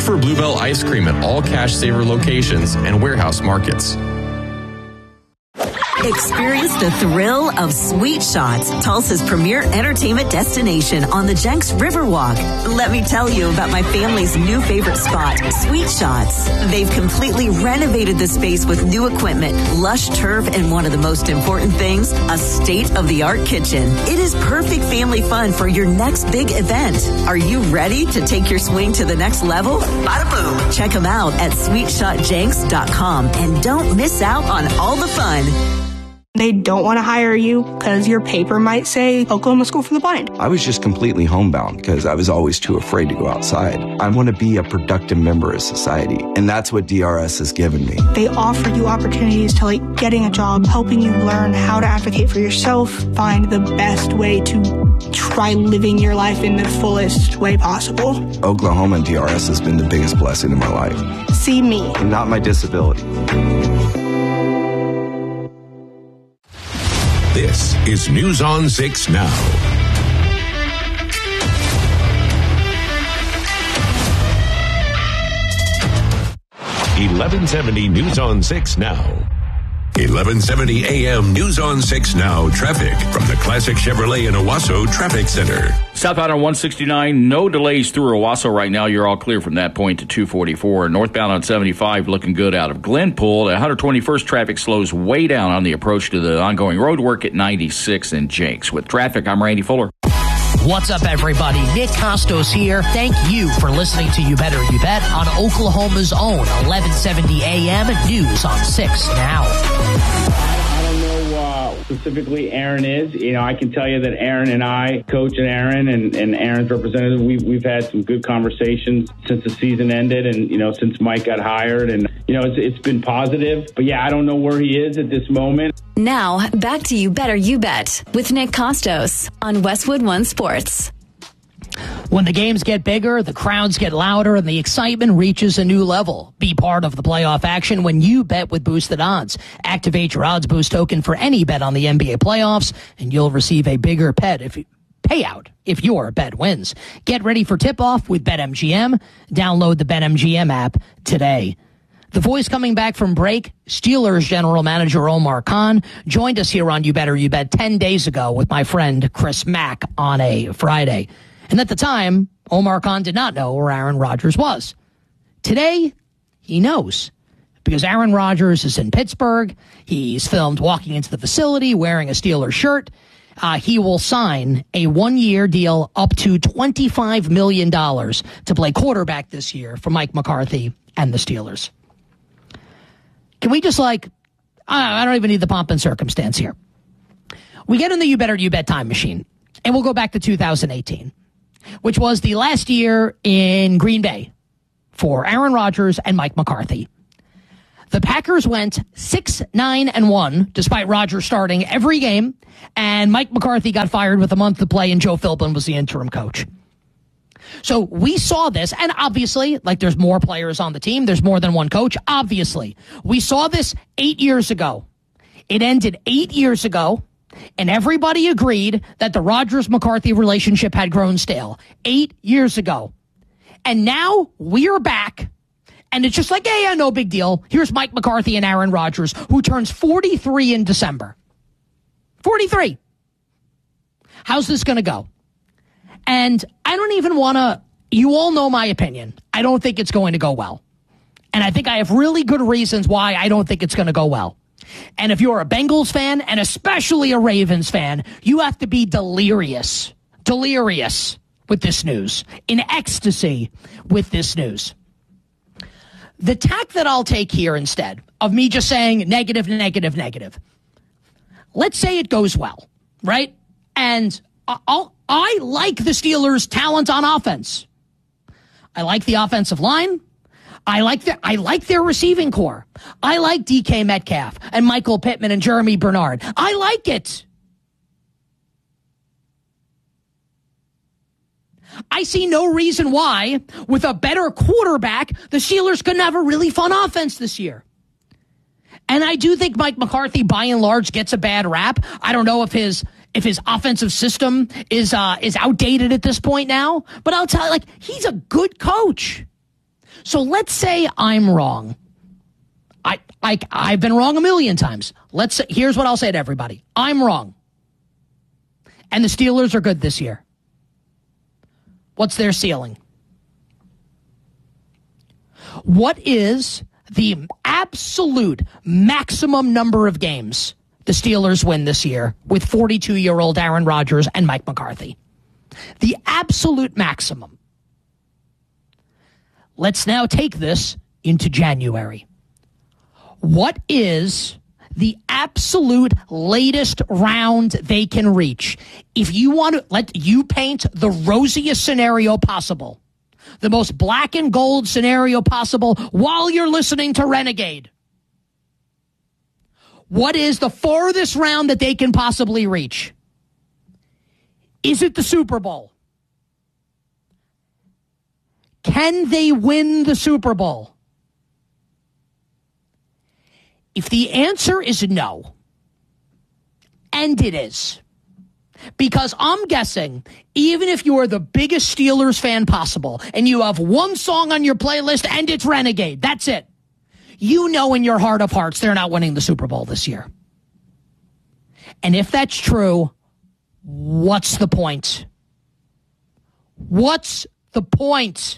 for Bluebell ice cream at all Cash Saver locations and warehouse markets. Experience the thrill of Sweet Shots, Tulsa's premier entertainment destination on the Jenks Riverwalk. Let me tell you about my family's new favorite spot, Sweet Shots. They've completely renovated the space with new equipment, lush turf, and one of the most important things, a state-of-the-art kitchen. It is perfect family fun for your next big event. Are you ready to take your swing to the next level? Bada boom! Check them out at sweetshotjenks.com and don't miss out on all the fun. They don't want to hire you because your paper might say Oklahoma School for the Blind. I was just completely homebound because I was always too afraid to go outside. I want to be a productive member of society, and that's what DRS has given me. They offer you opportunities to getting a job, helping you learn how to advocate for yourself, find the best way to try living your life in the fullest way possible. Oklahoma and DRS has been the biggest blessing in my life. See me. And not my disability. This is News on 6 Now. 1170 News on 6 Now. 1170 AM News on 6 Now traffic from the Classic Chevrolet in Owasso Traffic Center. Southbound on 169, no delays through Owasso right now. You're all clear from that point to 244. Northbound on 75, looking good out of Glenpool. The 121st traffic slows way down on the approach to the ongoing road work at 96 in Jenks. With traffic, I'm Randy Fuller. What's up, everybody? Nick Costos here. Thank you for listening to You Better You Bet on Oklahoma's own 1170 AM News on 6 Now. I don't know specifically Aaron is. I can tell you that Aaron and I, Coach and Aaron and Aaron's representative, we've had some good conversations since the season ended and, since Mike got hired. And, it's been positive. But, I don't know where he is at this moment. Now, back to You Better You Bet with Nick Costos on Westwood One Sports. When the games get bigger, the crowds get louder, and the excitement reaches a new level. Be part of the playoff action when you bet with Boosted Odds. Activate your Odds Boost token for any bet on the NBA playoffs, and you'll receive a bigger payout if your bet wins. Get ready for tip-off with BetMGM. Download the BetMGM app today. The voice coming back from break, Steelers general manager Omar Khan, joined us here on You Better You Bet 10 days ago with my friend Chris Mack on a Friday. And at the time, Omar Khan did not know where Aaron Rodgers was. Today, he knows. Because Aaron Rodgers is in Pittsburgh. He's filmed walking into the facility wearing a Steelers shirt. He will sign a one-year deal up to $25 million to play quarterback this year for Mike McCarthy and the Steelers. Can we just I don't even need the pomp and circumstance here. We get in the You Better You Bet time machine, and we'll go back to 2018, which was the last year in Green Bay for Aaron Rodgers and Mike McCarthy. The Packers went 6-9-1, despite Rodgers starting every game, and Mike McCarthy got fired with a month to play, and Joe Philbin was the interim coach. So we saw this, and obviously, there's more players on the team. There's more than one coach, obviously. We saw this 8 years ago. It ended 8 years ago, and everybody agreed that the Rodgers-McCarthy relationship had grown stale 8 years ago. And now we're back, and it's just no big deal. Here's Mike McCarthy and Aaron Rodgers, who turns 43 in December. 43. How's this going to go? And I don't even want to, you all know my opinion. I don't think it's going to go well. And I think I have really good reasons why I don't think it's going to go well. And if you're a Bengals fan, and especially a Ravens fan, you have to be delirious with this news, in ecstasy with this news. The tack that I'll take here instead of me just saying negative, let's say it goes well, right? And I like the Steelers' talent on offense. I like the offensive line. I like their receiving core. I like DK Metcalf and Michael Pittman and Jeremy Bernard. I like it. I see no reason why, with a better quarterback, the Steelers couldn't have a really fun offense this year. And I do think Mike McCarthy, by and large, gets a bad rap. I don't know if his offensive system is outdated at this point now, but I'll tell you, he's a good coach. So let's say I'm wrong. I've been wrong a million times. Here's what I'll say to everybody. I'm wrong. And the Steelers are good this year. What's their ceiling? What is the absolute maximum number of games the Steelers win this year with 42-year-old Aaron Rodgers and Mike McCarthy? The absolute maximum. Let's now take this into January. What is the absolute latest round they can reach? If you want to let you paint the rosiest scenario possible, the most black and gold scenario possible while you're listening to Renegade, what is the farthest round that they can possibly reach? Is it the Super Bowl? Can they win the Super Bowl? If the answer is no, and it is, because I'm guessing even if you are the biggest Steelers fan possible and you have one song on your playlist and it's Renegade, that's it. You know in your heart of hearts they're not winning the Super Bowl this year. And if that's true, what's the point? What's the point?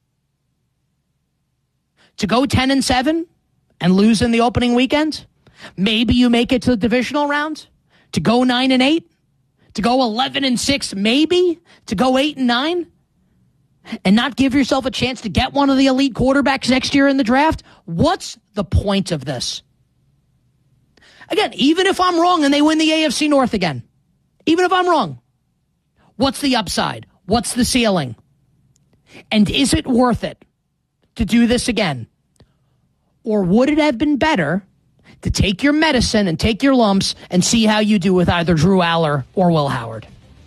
To go 10-7 and lose in the opening weekend? Maybe you make it to the divisional round? To go 9-8? To go 11-6 maybe? To go 8-9? And not give yourself a chance to get one of the elite quarterbacks next year in the draft? What's the point of this? Again, even if I'm wrong and they win the AFC North again, even if I'm wrong, what's the upside? What's the ceiling? And is it worth it to do this again? Or would it have been better to take your medicine and take your lumps and see how you do with either Drew Aller or Will Howard?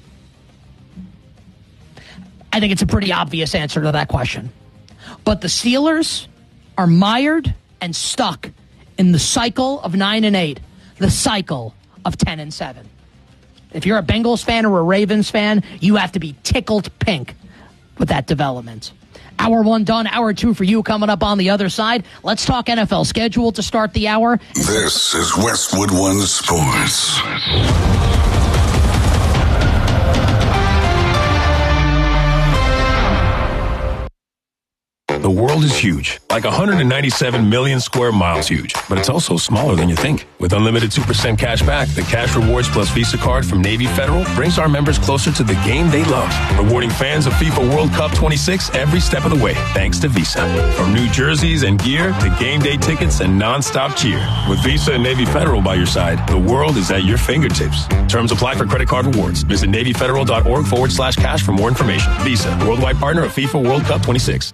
I think it's a pretty obvious answer to that question. But the Steelers are mired and stuck in the cycle of 9-8, the cycle of 10-7. If you're a Bengals fan or a Ravens fan, you have to be tickled pink with that development. Hour one done, hour two for you coming up on the other side. Let's talk NFL schedule to start the hour. This is Westwood One Sports. The world is huge, like 197 million square miles huge, but it's also smaller than you think. With unlimited 2% cash back, the Cash Rewards Plus Visa card from Navy Federal brings our members closer to the game they love, rewarding fans of FIFA World Cup 26 every step of the way, thanks to Visa. From new jerseys and gear to game day tickets and non-stop cheer. With Visa and Navy Federal by your side, the world is at your fingertips. Terms apply for credit card rewards. Visit NavyFederal.org/cash for more information. Visa, worldwide partner of FIFA World Cup 26.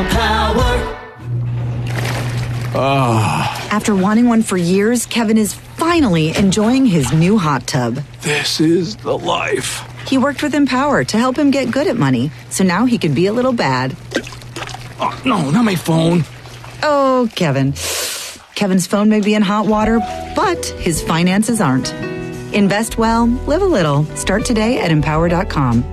After wanting one for years, Kevin is finally enjoying his new hot tub. This is the life. He worked with Empower to help him get good at money, so now he can be a little bad. Oh, no, not my phone. Oh, Kevin. Kevin's phone may be in hot water, but his finances aren't. Invest well, live a little. Start today at Empower.com.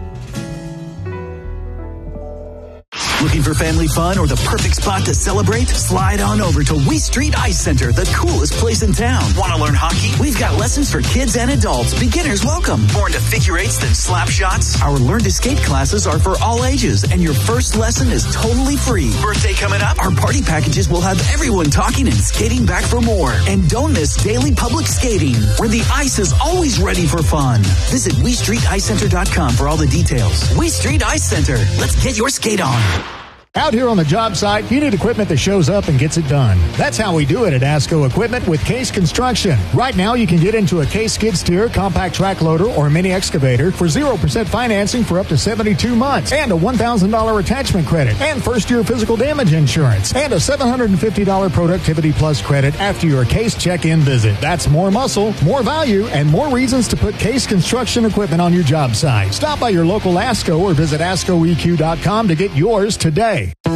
Looking for family fun or the perfect spot to celebrate? Slide on over to Wee Street Ice Center, the coolest place in town. Want to learn hockey? We've got lessons for kids and adults. Beginners welcome. More into figure eights than slap shots? Our Learn to Skate classes are for all ages, and your first lesson is totally free. Birthday coming up? Our party packages will have everyone talking and skating back for more. And don't miss daily public skating, where the ice is always ready for fun. Visit WeStreetIceCenter.com for all the details. Wee Street Ice Center. Let's get your skate on. Out here on the job site, you need equipment that shows up and gets it done. That's how we do it at ASCO Equipment with Case Construction. Right now, you can get into a Case skid steer, compact track loader, or mini excavator for 0% financing for up to 72 months, and a $1,000 attachment credit, and first-year physical damage insurance, and a $750 Productivity Plus credit after your Case check-in visit. That's more muscle, more value, and more reasons to put Case Construction equipment on your job site. Stop by your local ASCO or visit ASCOEQ.com to get yours today.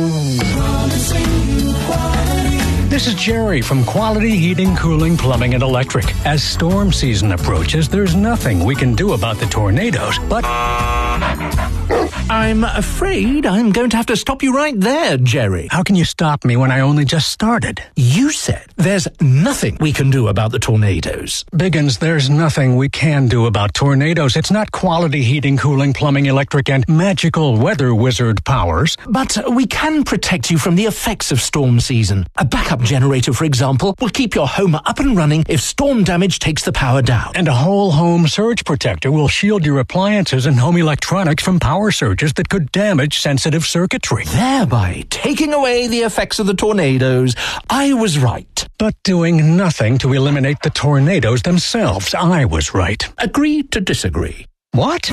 This is Jerry from Quality Heating, Cooling, Plumbing, and Electric. As storm season approaches, there's nothing we can do about the tornadoes, but I'm afraid I'm going to have to stop you right there, Jerry. How can you stop me when I only just started? You said there's nothing we can do about the tornadoes. Biggins, there's nothing we can do about tornadoes. It's not quality heating, cooling, plumbing, electric, and magical weather wizard powers. But we can protect you from the effects of storm season. A backup generator, for example, will keep your home up and running if storm damage takes the power down. And a whole home surge protector will shield your appliances and home electronics from power surges that could damage sensitive circuitry. Thereby taking away the effects of the tornadoes. I was right. But doing nothing to eliminate the tornadoes themselves. I was right. Agree to disagree. What?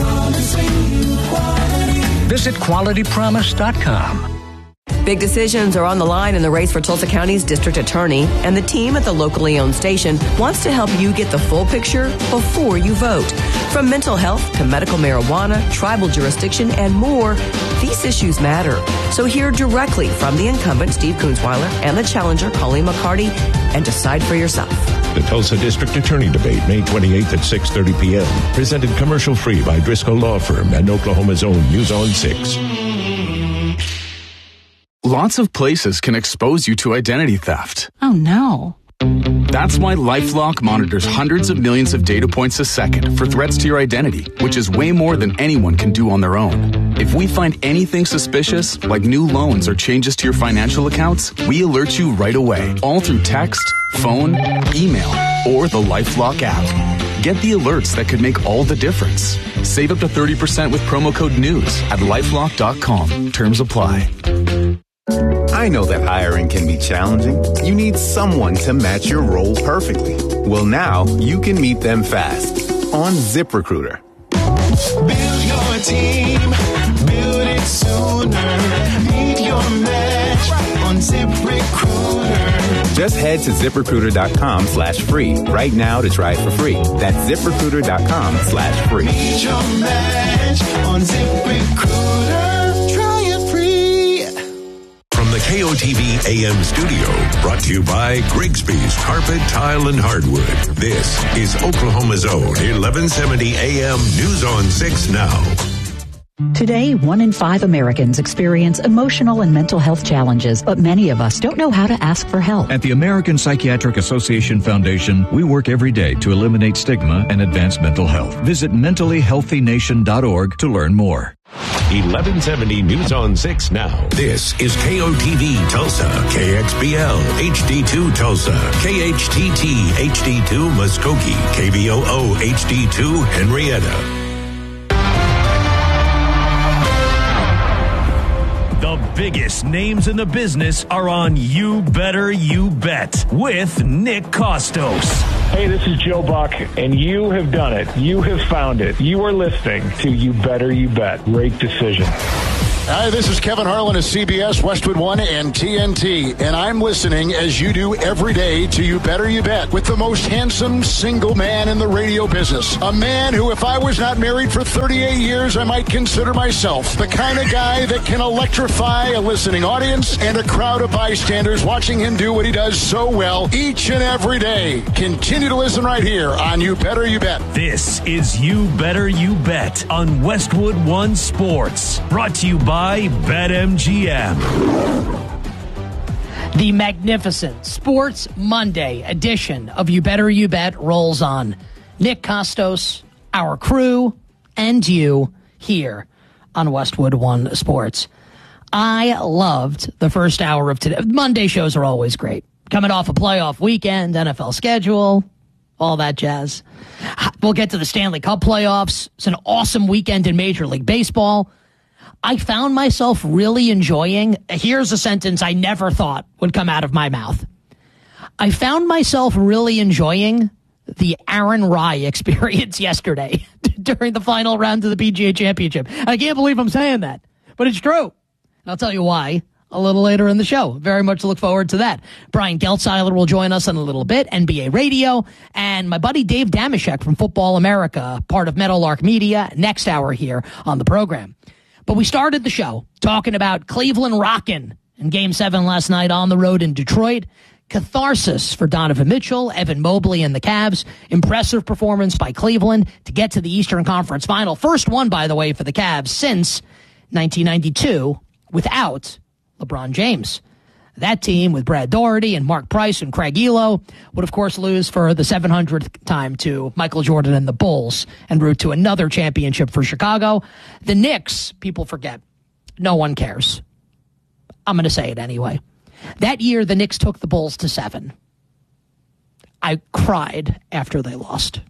Visit qualitypromise.com. Big decisions are on the line in the race for Tulsa County's district attorney, and the team at the locally owned station wants to help you get the full picture before you vote. From mental health to medical marijuana, tribal jurisdiction, and more, these issues matter. So hear directly from the incumbent, Steve Kunzweiler, and the challenger, Colleen McCarty, and decide for yourself. The Tulsa District Attorney Debate, May 28th at 6:30 p.m. Presented commercial-free by Driscoll Law Firm and Oklahoma's own News on 6. Lots of places can expose you to identity theft. Oh, no. That's why LifeLock monitors hundreds of millions of data points a second for threats to your identity, which is way more than anyone can do on their own. If we find anything suspicious, like new loans or changes to your financial accounts, we alert you right away, all through text, phone, email, or the LifeLock app. Get the alerts that could make all the difference. Save up to 30% with promo code NEWS at LifeLock.com. Terms apply. I know that hiring can be challenging. You need someone to match your role perfectly. Well, now you can meet them fast on ZipRecruiter. Build your team, build it sooner. Meet your match on ZipRecruiter. Just head to ZipRecruiter.com/free right now to try it for free. That's ZipRecruiter.com/free. Meet your match on ZipRecruiter. Try it free. From the KOTV AM studio, brought to you by Grigsby's Carpet, Tile, and Hardwood. This is Oklahoma's own 1170 AM News on 6 Now. Today, 1 in 5 Americans experience emotional and mental health challenges, but many of us don't know how to ask for help. At the American Psychiatric Association Foundation, we work every day to eliminate stigma and advance mental health. Visit mentallyhealthynation.org to learn more. 1170 News on 6 Now. This is KOTV Tulsa, KXBL HD2 Tulsa, KHTT HD2 Muskogee, KBOO HD2 Henrietta. The biggest names in the business are on You Better You Bet with Nick Costos. Hey, this is Joe Buck, and you have done it. You have found it. You are listening to You Better You Bet. Great decision. Hi, this is Kevin Harlan of CBS, Westwood One, and TNT, and I'm listening, as you do every day, to You Better You Bet with the most handsome single man in the radio business. A man who, if I was not married for 38 years, I might consider myself the kind of guy that can electrify a listening audience and a crowd of bystanders watching him do what he does so well each and every day. Continue to listen right here on You Better You Bet. This is You Better You Bet on Westwood One Sports, brought to you by BetMGM. The magnificent Sports Monday edition of You Better You Bet rolls on. Nick Costos, our crew, and you here on Westwood One Sports. I loved the first hour of today. Monday shows are always great. Coming off a playoff weekend, NFL schedule, all that jazz. We'll get to the Stanley Cup playoffs. It's an awesome weekend in Major League Baseball. I found myself really enjoying, here's a sentence I never thought would come out of my mouth. I found myself really enjoying the Aaron Rye experience yesterday during the final round of the PGA Championship. I can't believe I'm saying that, but it's true. And I'll tell you why a little later in the show. Very much look forward to that. Brian Geltzeiler will join us in a little bit, NBA Radio, and my buddy Dave Damashek from Football America, part of Meadowlark Media, next hour here on the program. But we started the show talking about Cleveland rocking in Game 7 last night on the road in Detroit. Catharsis for Donovan Mitchell, Evan Mobley, and the Cavs. Impressive performance by Cleveland to get to the Eastern Conference Final. First one, by the way, for the Cavs since 1992 without LeBron James. That team with Brad Daugherty and Mark Price and Craig Elo would, of course, lose for the 700th time to Michael Jordan and the Bulls en route to another championship for Chicago. The Knicks, people forget. No one cares. I'm going to say it anyway. That year, the Knicks took the Bulls to 7. I cried after they lost.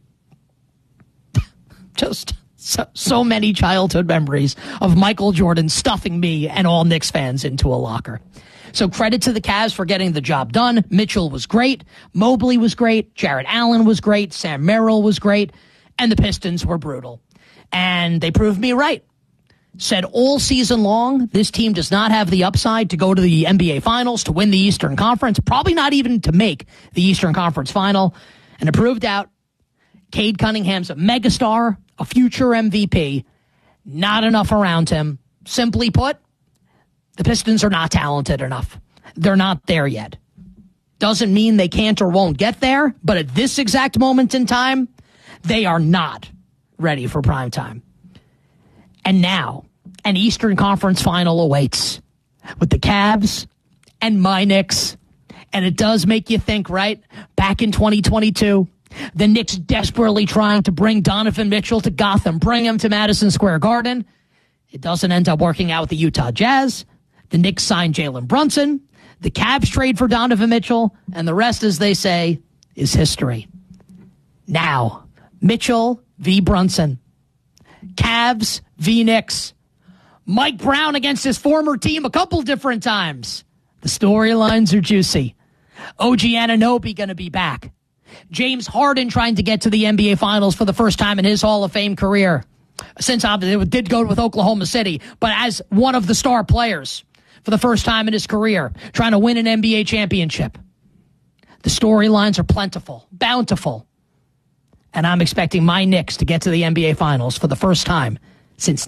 Just so many childhood memories of Michael Jordan stuffing me and all Knicks fans into a locker. So credit to the Cavs for getting the job done. Mitchell was great. Mobley was great. Jarrett Allen was great. Sam Merrill was great. And the Pistons were brutal. And they proved me right. Said all season long, this team does not have the upside to go to the NBA Finals, to win the Eastern Conference, probably not even to make the Eastern Conference Final. And it proved out. Cade Cunningham's a megastar, a future MVP, not enough around him. Simply put, the Pistons are not talented enough. They're not there yet. Doesn't mean they can't or won't get there, but at this exact moment in time, they are not ready for prime time. And now, an Eastern Conference Final awaits with the Cavs and my Knicks. And it does make you think, right? Back in 2022, the Knicks desperately trying to bring Donovan Mitchell to Gotham, bring him to Madison Square Garden. It doesn't end up working out with the Utah Jazz. The Knicks sign Jalen Brunson. The Cavs trade for Donovan Mitchell. And the rest, as they say, is history. Now, Mitchell v. Brunson. Cavs v. Knicks. Mike Brown against his former team a couple different times. The storylines are juicy. OG Anunoby going to be back. James Harden trying to get to the NBA Finals for the first time in his Hall of Fame career. Since it did go with Oklahoma City, but as one of the star players for the first time in his career, trying to win an NBA championship. The storylines are plentiful, bountiful. And I'm expecting my Knicks to get to the NBA Finals for the first time since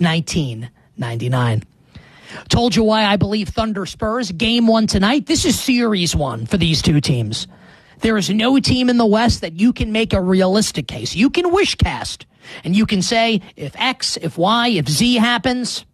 1999. Told you why I believe Thunder Spurs. Game 1 tonight. This is Series 1 for these two teams. There is no team in the West that you can make a realistic case. You can wish cast, and you can say, if X, if Y, if Z happens,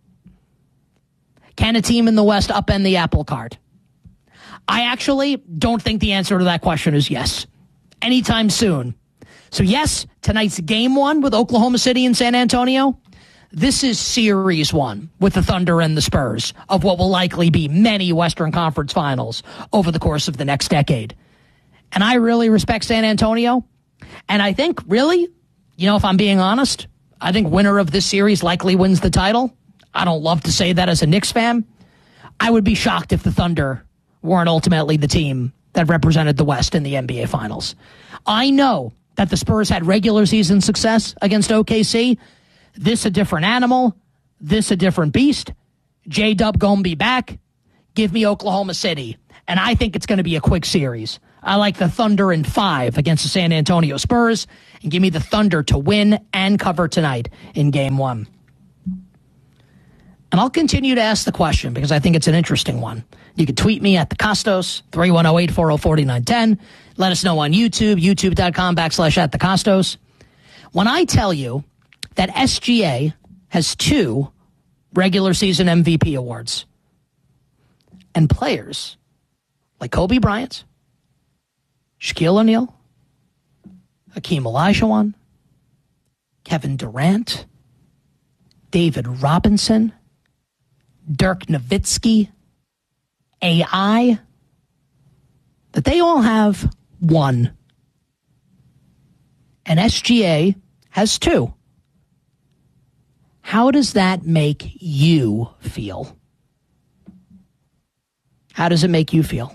can a team in the West upend the apple cart? I actually don't think the answer to that question is yes. Anytime soon. So yes, tonight's Game 1 with Oklahoma City and San Antonio. This is Series 1 with the Thunder and the Spurs of what will likely be many Western Conference Finals over the course of the next decade. And I really respect San Antonio. And I think, really, if I'm being honest, I think winner of this series likely wins the title. I don't love to say that as a Knicks fan. I would be shocked if the Thunder weren't ultimately the team that represented the West in the NBA Finals. I know that the Spurs had regular season success against OKC. This a different animal. This a different beast. J-Dub gonna be back. Give me Oklahoma City. And I think it's going to be a quick series. I like the Thunder in 5 against the San Antonio Spurs. And give me the Thunder to win and cover tonight in Game 1. And I'll continue to ask the question because I think it's an interesting one. You can tweet me at the Costos, 310-840-4910. Let us know on YouTube, youtube.com/@thecostos. When I tell you that SGA has 2 regular season MVP awards, and players like Kobe Bryant, Shaquille O'Neal, Hakeem Olajuwon, Kevin Durant, David Robinson, Dirk Nowitzki, AI, that they all have 1. And SGA has 2. How does that make you feel? How does it make you feel?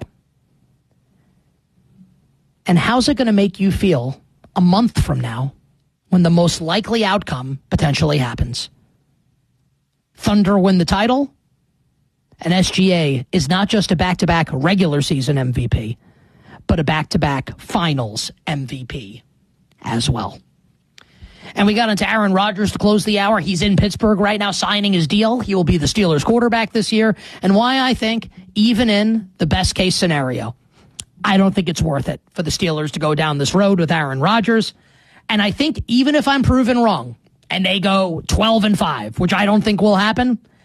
And how's it going to make you feel a month from now when the most likely outcome potentially happens? Thunder win the title, and SGA is not just a back-to-back regular season MVP, but a back-to-back finals MVP as well. And we got into Aaron Rodgers to close the hour. He's in Pittsburgh right now signing his deal. He will be the Steelers quarterback this year. And why I think, even in the best case scenario, I don't think it's worth it for the Steelers to go down this road with Aaron Rodgers. And I think even if I'm proven wrong and they go 12-5, which I don't think will happen,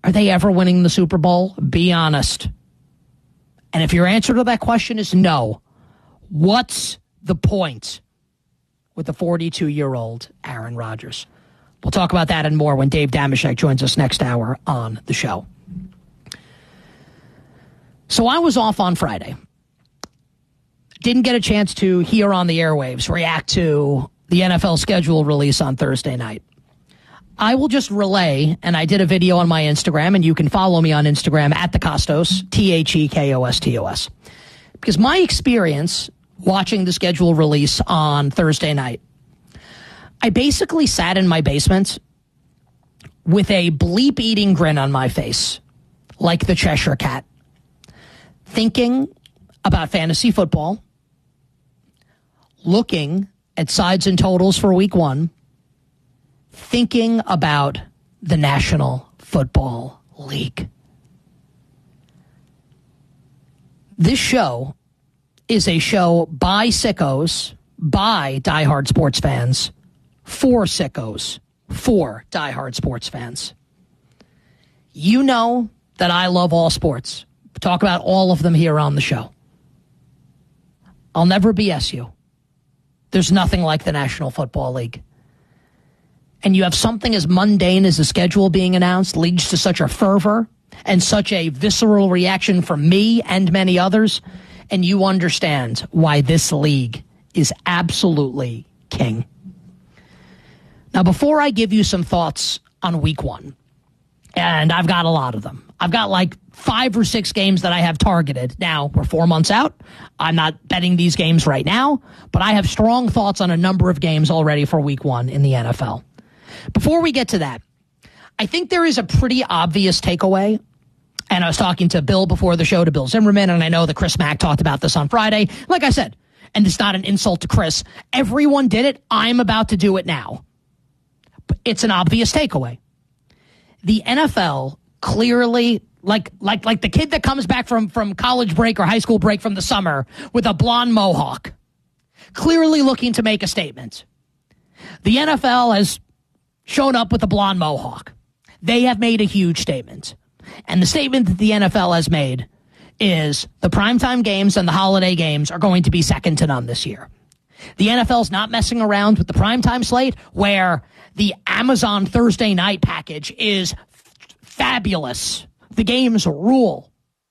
Are they ever winning the Super Bowl? Be honest. And if your answer to that question is no, what's the point with the 42-year-old Aaron Rodgers? We'll talk about that and more when Dave Dameshek joins us next hour on the show. So I was off on Friday. Didn't get a chance to hear on the airwaves react to the NFL schedule release on Thursday night. I will just relay, and I did a video on my Instagram, and you can follow me on Instagram at the Costos, TheKostos. Because my experience watching the schedule release on Thursday night, I basically sat in my basement with a bleep-eating grin on my face, like the Cheshire Cat, thinking about fantasy football, looking at sides and totals for week 1, thinking about the National Football League. This show is a show by sickos, by diehard sports fans, for sickos, for diehard sports fans. You know that I love all sports. We talk about all of them here on the show. I'll never BS you. There's nothing like the National Football League. And you have something as mundane as the schedule being announced leads to such a fervor and such a visceral reaction from me and many others, and you understand why this league is absolutely king. Now, before I give you some thoughts on week 1, and I've got a lot of them. I've got like 5 or 6 games that I have targeted. Now, we're 4 months out. I'm not betting these games right now, but I have strong thoughts on a number of games already for week 1 in the NFL. Before we get to that, I think there is a pretty obvious takeaway. And I was talking to Bill before the show, to Bill Zimmerman, and I know that Chris Mack talked about this on Friday. Like I said, and it's not an insult to Chris, everyone did it. I'm about to do it now. But it's an obvious takeaway. The NFL clearly, like the kid that comes back from college break or high school break from the summer with a blonde mohawk, clearly looking to make a statement. The NFL has shown up with a blonde mohawk. They have made a huge statement. And the statement that the NFL has made is the primetime games and the holiday games are going to be second to none this year. The NFL's not messing around with the primetime slate, where the Amazon Thursday night package is fabulous. The games rule.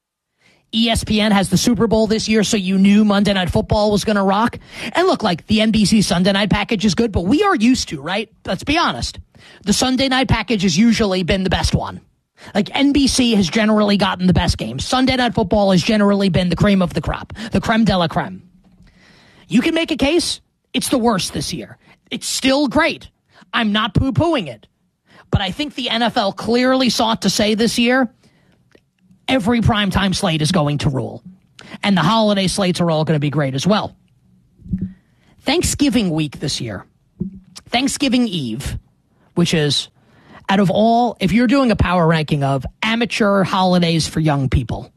ESPN has the Super Bowl this year, so you knew Monday Night Football was going to rock. And look, like the NBC Sunday night package is good, but we are used to, right? Let's be honest. The Sunday night package has usually been the best one. Like NBC has generally gotten the best games. Sunday Night Football has generally been the cream of the crop, the creme de la creme. You can make a case. It's the worst this year. It's still great. I'm not poo-pooing it. But I think the NFL clearly sought to say this year, every primetime slate is going to rule. And the holiday slates are all going to be great as well. Thanksgiving week this year, Thanksgiving Eve, which is, out of all, if you're doing a power ranking of amateur holidays for young people,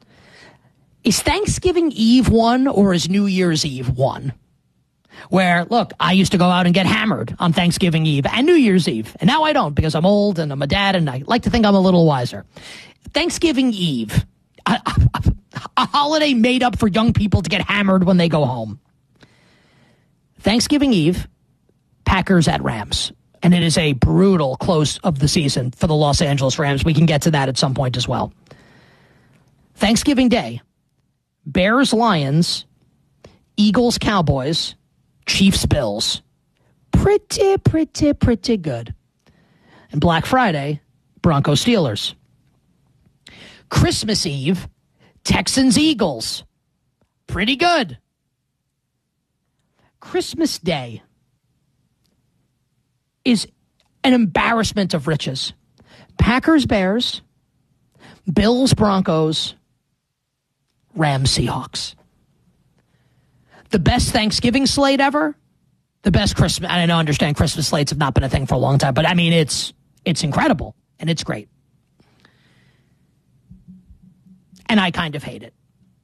is Thanksgiving Eve one or is New Year's Eve one? Where, look, I used to go out and get hammered on Thanksgiving Eve and New Year's Eve. And now I don't, because I'm old and I'm a dad and I like to think I'm a little wiser. Thanksgiving Eve, a holiday made up for young people to get hammered when they go home. Thanksgiving Eve, Packers at Rams. And it is a brutal close of the season for the Los Angeles Rams. We can get to that at some point as well. Thanksgiving Day, Bears, Lions, Eagles, Cowboys, Chiefs, Bills. Pretty good. And Black Friday, Broncos, Steelers. Christmas Eve, Texans, Eagles. Pretty good. Christmas Day is an embarrassment of riches. Packers, Bears, Bills, Broncos, Rams, Seahawks. The best Thanksgiving slate ever. The best Christmas. I understand Christmas slates have not been a thing for a long time, but I mean, it's incredible and it's great. And I kind of hate it.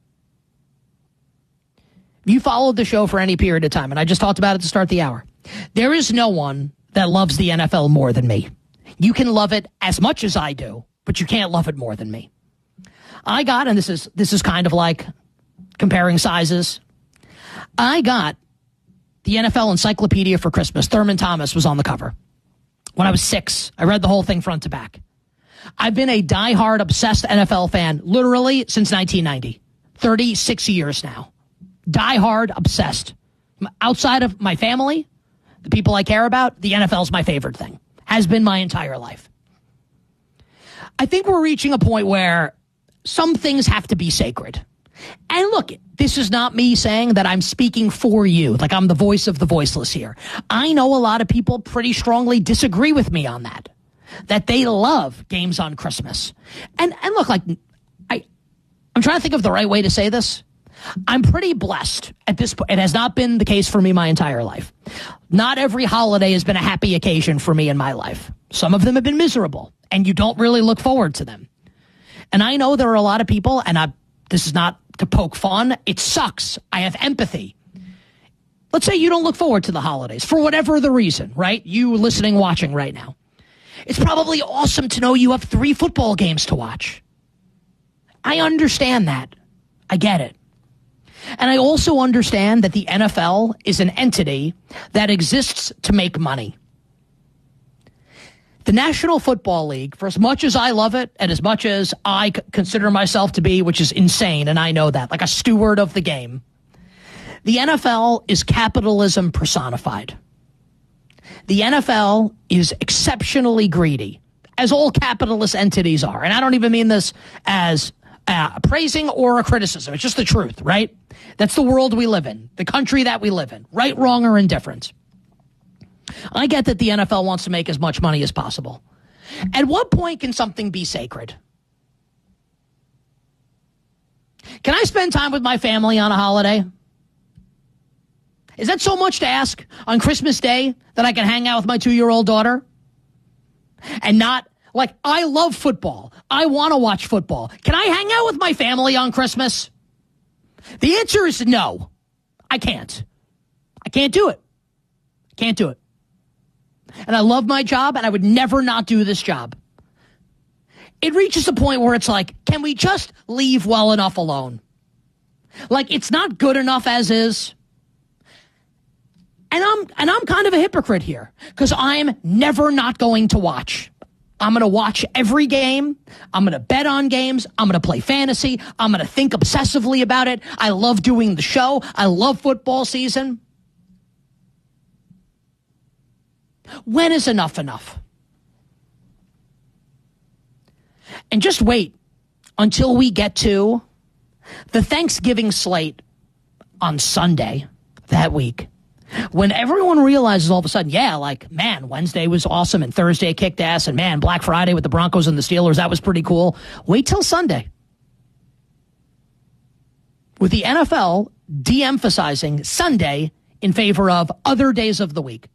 You followed the show for any period of time, and I just talked about it to start the hour. There is no one that loves the NFL more than me. You can love it as much as I do, but you can't love it more than me. I got, and this is kind of like comparing sizes, I got the NFL Encyclopedia for Christmas. Thurman Thomas was on the cover. When I was 6, I read the whole thing front to back. I've been a diehard, obsessed NFL fan literally since 1990. 36 years now. Diehard, obsessed. Outside of my family, the people I care about, the NFL's my favorite thing. Has been my entire life. I think we're reaching a point where some things have to be sacred. And look, this is not me saying that I'm speaking for you, like I'm the voice of the voiceless here. I know a lot of people pretty strongly disagree with me on that they love games on Christmas. And look, like I'm trying to think of the right way to say this. I'm pretty blessed at this point. It has not been the case for me my entire life. Not every holiday has been a happy occasion for me in my life. Some of them have been miserable, and you don't really look forward to them. And I know there are a lot of people, and this is not to poke fun. It sucks. I have empathy. Let's say you don't look forward to the holidays for whatever the reason, right? You listening, watching right now. It's probably awesome to know you have 3 football games to watch. I understand that. I get it. And I also understand that the NFL is an entity that exists to make money. The National Football League, for as much as I love it and as much as I consider myself to be, which is insane, and I know that, like a steward of the game, the NFL is capitalism personified. The NFL is exceptionally greedy, as all capitalist entities are. And I don't even mean this as a praising or a criticism. It's just the truth, right? That's the world we live in, the country that we live in, right, wrong, or indifferent. I get that the NFL wants to make as much money as possible. At what point can something be sacred? Can I spend time with my family on a holiday? Is that so much to ask on Christmas Day that I can hang out with my 2-year-old daughter? And not, like, I love football. I want to watch football. Can I hang out with my family on Christmas? The answer is no. I can't. I can't do it. Can't do it. And I love my job, and I would never not do this job. It reaches a point where it's like, can we just leave well enough alone? Like, it's not good enough as is. And I'm kind of a hypocrite here, because I'm never not going to watch. I'm going to watch every game. I'm going to bet on games. I'm going to play fantasy. I'm going to think obsessively about it. I love doing the show. I love football season. When is enough enough? And just wait until we get to the Thanksgiving slate on Sunday that week, when everyone realizes all of a sudden, yeah, like, man, Wednesday was awesome and Thursday kicked ass, and man, Black Friday with the Broncos and the Steelers, that was pretty cool. Wait till Sunday. With the NFL de-emphasizing Sunday in favor of other days of the week.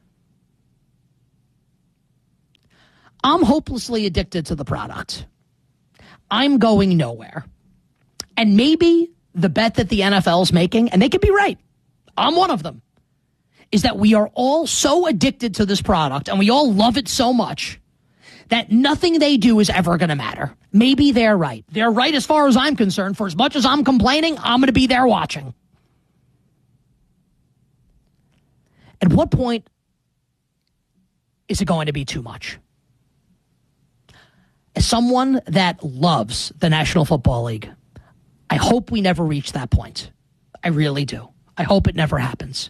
I'm hopelessly addicted to the product. I'm going nowhere. And maybe the bet that the NFL's making, and they could be right, I'm one of them, is that we are all so addicted to this product and we all love it so much that nothing they do is ever going to matter. Maybe they're right. They're right as far as I'm concerned. For as much as I'm complaining, I'm going to be there watching. At what point is it going to be too much? As someone that loves the National Football League, I hope we never reach that point. I really do. I hope it never happens.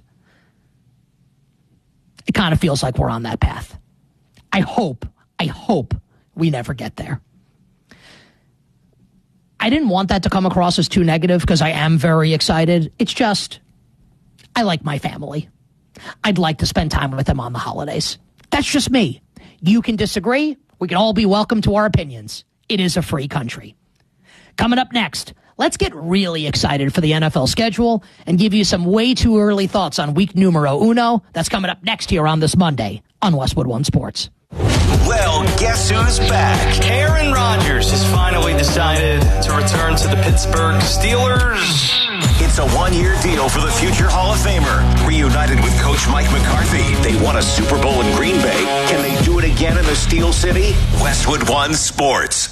It kind of feels like we're on that path. I hope we never get there. I didn't want that to come across as too negative because I am very excited. It's just, I like my family. I'd like to spend time with them on the holidays. That's just me. You can disagree. We can all be welcome to our opinions. It is a free country. Coming up next, let's get really excited for the NFL schedule and give you some way too early thoughts on week numero uno. That's coming up next here on this Monday on Westwood One Sports. Well, guess who's back? Aaron Rodgers has finally decided to return to the Pittsburgh Steelers. It's a one-year deal for the future Hall of Famer. Reunited with Coach Mike McCarthy, they won a Super Bowl in Green Bay. Can they do it again in the Steel City? Westwood One Sports.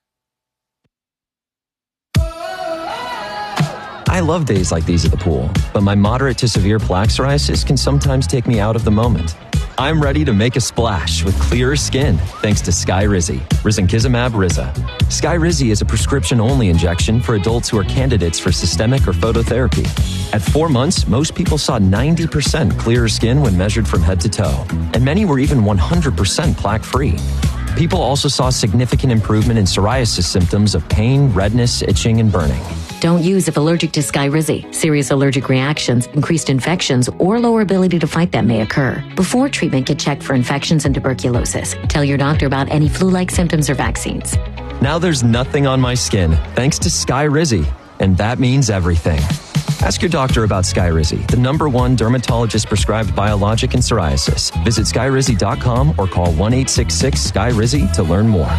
I love days like these at the pool, but my moderate to severe plaque psoriasis can sometimes take me out of the moment. I'm ready to make a splash with clearer skin thanks to Skyrizi, risankizumab Riza. Skyrizi is a prescription-only injection for adults who are candidates for systemic or phototherapy. At 4 months, most people saw 90% clearer skin when measured from head to toe, and many were even 100% plaque-free. People also saw significant improvement in psoriasis symptoms of pain, redness, itching, and burning. Don't use if allergic to Skyrizi. Serious allergic reactions, increased infections, or lower ability to fight them may occur. Before treatment, get checked for infections and tuberculosis. Tell your doctor about any flu-like symptoms or vaccines. Now there's nothing on my skin thanks to Skyrizi, and that means everything. Ask your doctor about Skyrizi, the #1 dermatologist-prescribed biologic in psoriasis. Visit Skyrizi.com or call 1-866-SKY-RIZI to learn more.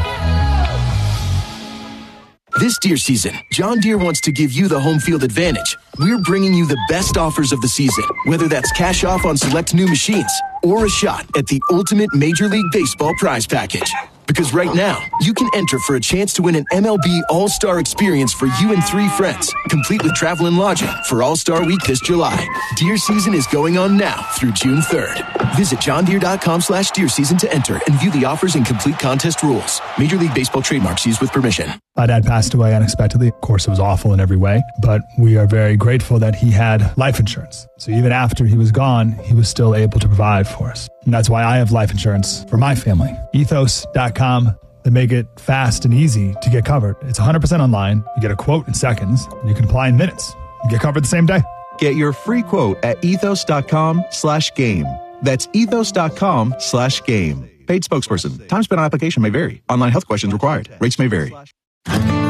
This Deere season, John Deere wants to give you the home field advantage. We're bringing you the best offers of the season, whether that's cash off on select new machines or a shot at the ultimate Major League Baseball prize package. Because right now, you can enter for a chance to win an MLB All-Star experience for you and 3 friends, complete with travel and lodging for All-Star Week this July. Deer season is going on now through June 3rd. Visit johndeere.com/deer season to enter and view the offers and complete contest rules. Major League Baseball trademarks used with permission. My dad passed away unexpectedly. Of course, it was awful in every way, but we are very grateful that he had life insurance. So even after he was gone, he was still able to provide for us. And that's why I have life insurance for my family. Ethos.com. They make it fast and easy to get covered. It's 100% online. You get a quote in seconds, and you can apply in minutes. You get covered the same day. Get your free quote at ethos.com/game. That's ethos.com/game. Paid spokesperson. Time spent on application may vary. Online health questions required. Rates may vary.